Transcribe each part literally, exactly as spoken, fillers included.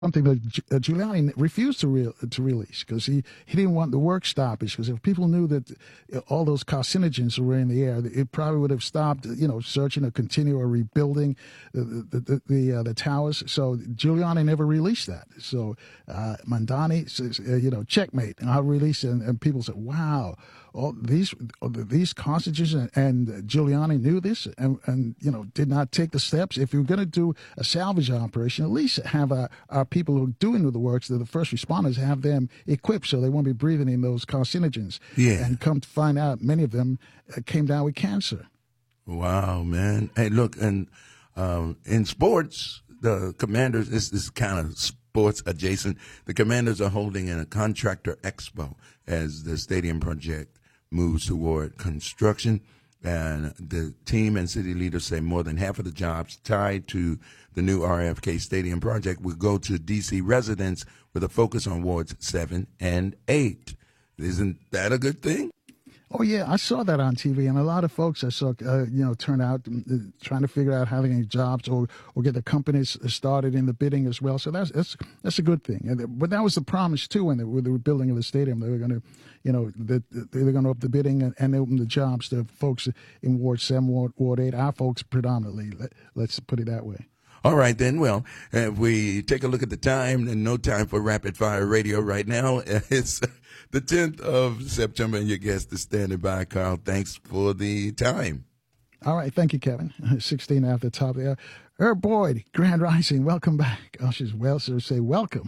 something that Gi- uh, Giuliani refused to re- to release because he, he didn't want the work stoppage. Because if people knew that uh, all those carcinogens were in the air, it probably would have stopped, you know, searching or continue or rebuilding the the the, the, uh, the towers. So Giuliani never released that. So uh, Mandani says, uh, you know, checkmate, and I'll release it. And, and people said, wow. All these these carcinogens and, and Giuliani knew this and, and you know did not take the steps. If you're going to do a salvage operation, at least have our, our people who are doing the works, the first responders, have them equipped so they won't be breathing in those carcinogens. Yeah. And come to find out, many of them uh, came down with cancer. Wow, man. Hey, look, and um, in sports, the Commanders, this is kind of sports adjacent. The Commanders are holding a contractor expo as the stadium project moves toward construction. And the team and city leaders say more than half of the jobs tied to the new R F K Stadium project will go to D C residents with a focus on wards seven and eight. Isn't that a good thing? Oh yeah, I saw that on T V, and a lot of folks I saw, uh, you know, turn out uh, trying to figure out how to get jobs or or get the companies started in the bidding as well. So that's that's that's a good thing. And, but that was the promise too when they were, the building of the stadium. They were going to, you know, that they were going to up the bidding and, and open the jobs to folks in Ward Seven, Ward, Ward Eight, our folks predominantly. Let, let's put it that way. All right, then. Well, if we take a look at the time, and no time for rapid fire radio right now. It's the tenth of September, and your guest is standing by. Carl, thanks for the time. All right. Thank you, Kevin. sixteen after the top there. Herb Boyd, Grand Rising. Welcome back. Oh, she's well, so say welcome.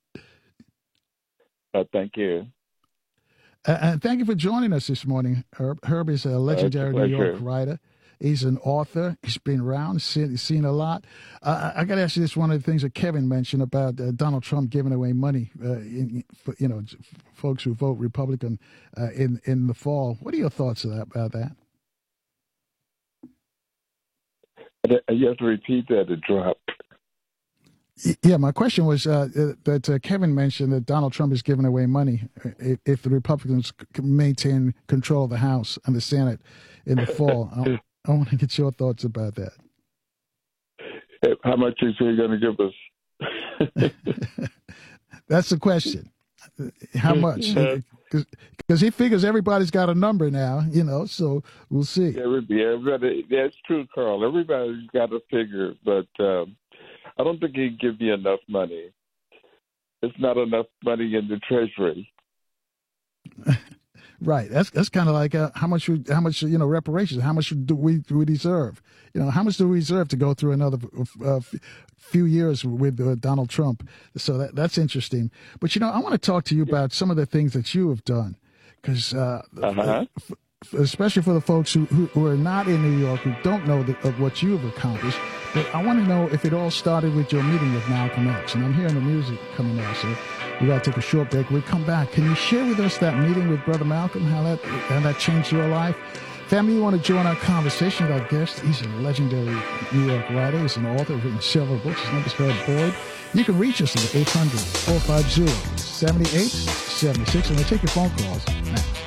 uh, thank you. Uh, and thank you for joining us this morning, Herb. Herb is a legendary uh, a New York writer. He's an author. He's been around, seen, seen a lot. Uh, I got to ask you this: one of the things that Kevin mentioned about uh, Donald Trump giving away money, uh, in, for, you know, folks who vote Republican uh, in in the fall. What are your thoughts of that, about that? You have to repeat that. It dropped. Yeah, my question was uh, that uh, Kevin mentioned that Donald Trump is giving away money if, if the Republicans maintain control of the House and the Senate in the fall. I, I want to get your thoughts about that. How much is he going to give us? That's the question. How much? Because he figures everybody's got a number now, you know, so we'll see. Everybody, everybody, that's true, Carl. Everybody's got a figure, but um, I don't think he'd give you enough money. It's not enough money in the Treasury. Right. That's that's kind of like uh, how much we, how much you know reparations. How much do we do we deserve? You know, how much do we deserve to go through another uh, few years with uh, Donald Trump? So that that's interesting. But you know, I want to talk to you about some of the things that you have done, because uh, uh-huh. f- especially for the folks who, who, who are not in New York, who don't know the, of what you have accomplished. But I want to know if it all started with your meeting with Malcolm X. And I'm hearing the music coming now, so we got to take a short break. When we come back, can you share with us that meeting with Brother Malcolm, how that how that changed your life? Family, you want to join our conversation with our guest? He's a legendary New York writer. He's an author, written several books. His name is Herb Boyd. You can reach us at eight hundred, four five zero, seven eight seven six, and we'll take your phone calls now.